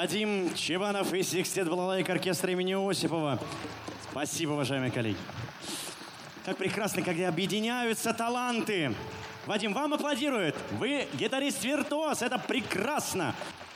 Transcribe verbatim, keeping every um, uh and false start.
Вадим Чебанов и секстет балалайк оркестра имени Осипова. Спасибо, уважаемые коллеги. Как прекрасно, когда объединяются таланты. Вадим, вам аплодируют. Вы гитарист-виртуоз. Это прекрасно.